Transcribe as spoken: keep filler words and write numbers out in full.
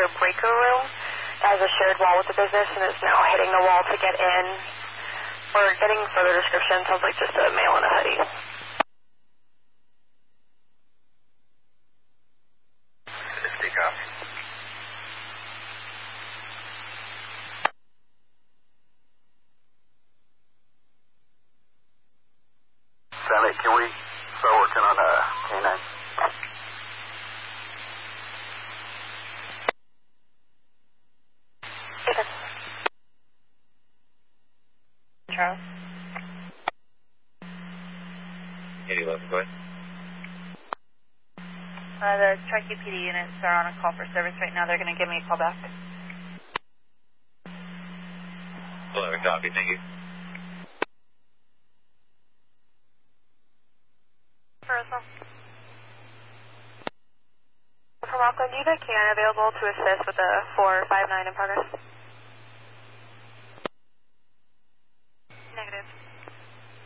their breaker room. It has a shared wall with the business and is now hitting the wall to get in. We're getting further description. Sounds like just a male in a hoodie. Speak up. Sally, can we start working on a canine? Charles? eighty-eleven, go ahead. Uh, the Tri-Q P D units are on a call for service right now. They're going to give me a call back. eleven, copy, thank you. Roswell. From Rockland, do you have a can available to assist with the four five nine in progress?